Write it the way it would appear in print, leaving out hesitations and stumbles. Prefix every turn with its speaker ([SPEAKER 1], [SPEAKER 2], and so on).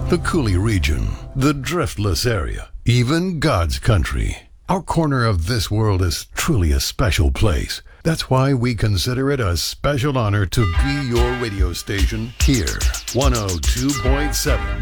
[SPEAKER 1] the Cooley region, the Driftless area, even God's country. Our corner of this world is truly a special place. That's why we consider it a special honor to be your radio station here, 102.7